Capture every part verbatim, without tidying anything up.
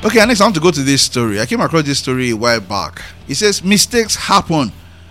Okay, next I want to go to this story. I came across this story a while back. It says mistakes happen.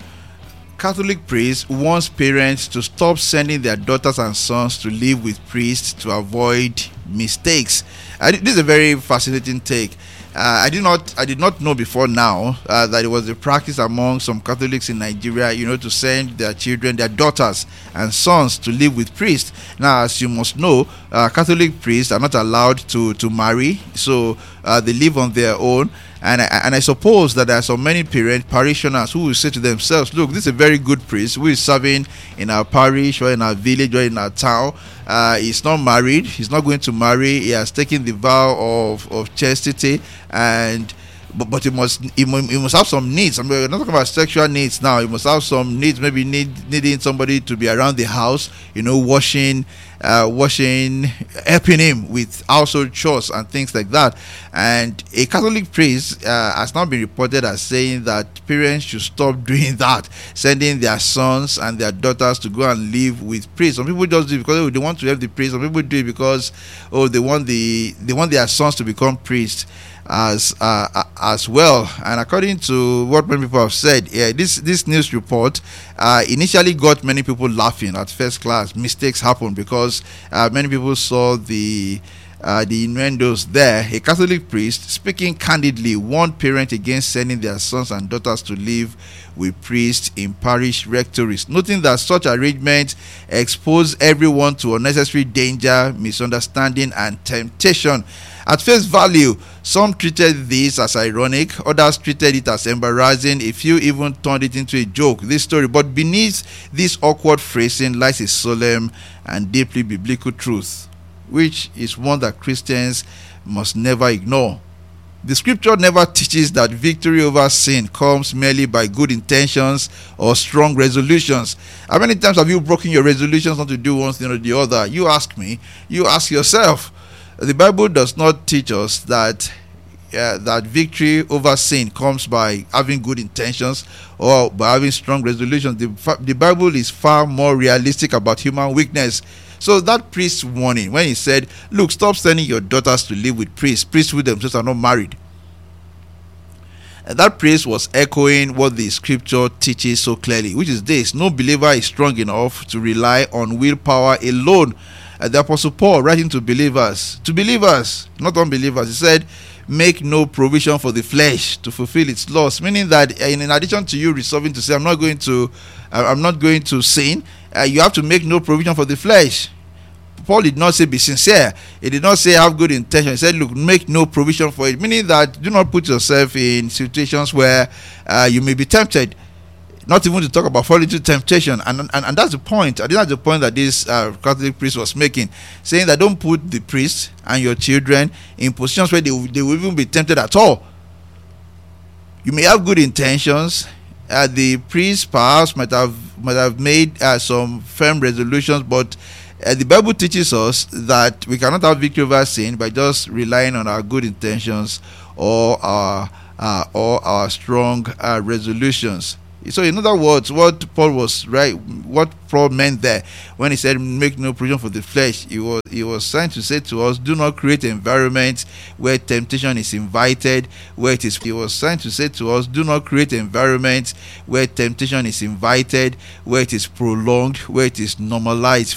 Catholic priest wants parents to stop sending their daughters and sons to live with priests to avoid mistakes. I, this is a very fascinating take. Uh, I did not, I did not know before now uh, that it was a practice among some Catholics in Nigeria, you know, to send their children, their daughters and sons to live with priests. Now, as you must know, uh, Catholic priests are not allowed to to marry, so uh, they live on their own. And I, and I suppose that there are so many parents, parishioners, who will say to themselves, look, this is a very good priest who is serving in our parish or in our village or in our town. Uh, he's not married. He's not going to marry. He has taken the vow of, of chastity. And but, but he must he, he must have some needs. I mean, we're not talking about sexual needs now. He must have some needs. Maybe need needing somebody to be around the house, you know, washing, uh, washing, helping him with household chores and things like that. And a Catholic priest uh, has now been reported as saying that parents should stop doing that, sending their sons and their daughters to go and live with priests. Some people just do it because oh, they want to help the priest. Some people do it because oh, they want the they want their sons to become priests as uh, as well. And according to what many people have said, yeah, this this news report uh, initially got many people laughing at first class. Mistakes happen because uh, many people saw the uh, the innuendos there. A Catholic priest speaking candidly warned parents against sending their sons and daughters to live with priests in parish rectories, noting that such arrangements expose everyone to unnecessary danger, misunderstanding, and temptation. At face value, some treated this as ironic, others treated it as embarrassing, a few even turned it into a joke, this story. But beneath this awkward phrasing lies a solemn and deeply biblical truth, which is one that Christians must never ignore. The scripture never teaches that victory over sin comes merely by good intentions or strong resolutions. How many times have you broken your resolutions not to do one thing or the other? You ask me, you ask yourself. The Bible does not teach us that uh, that victory over sin comes by having good intentions or by having strong resolutions. The, the Bible is far more realistic about human weakness. So that priest's warning, when he said, look, stop sending your daughters to live with priests, priests who themselves are not married. And that priest was echoing what the scripture teaches so clearly, which is this: no believer is strong enough to rely on willpower alone. Uh, the Apostle Paul, writing to believers, to believers, not unbelievers, he said, make no provision for the flesh to fulfill its lusts, meaning that in, in addition to you resolving to say, I'm not going to, uh, I'm not going to sin, uh, you have to make no provision for the flesh. Paul did not say be sincere. He did not say have good intention. He said, look, make no provision for it, meaning that do not put yourself in situations where uh, you may be tempted. Not even to talk about falling into temptation. And, and and that's the point. I think that's the point that this uh, Catholic priest was making, saying that don't put the priest and your children in positions where they, they will even be tempted at all. You may have good intentions. Uh, the priest perhaps might have might have made uh, some firm resolutions, but uh, the Bible teaches us that we cannot have victory over sin by just relying on our good intentions or our uh, or our strong uh, resolutions. So, in other words, what Paul was right, what Paul meant there when he said, "Make no provision for the flesh," he was he was trying to say to us, "Do not create environments where temptation is invited, where it is." He was trying to say to us, "Do not create environments where temptation is invited, where it is prolonged, where it is normalized."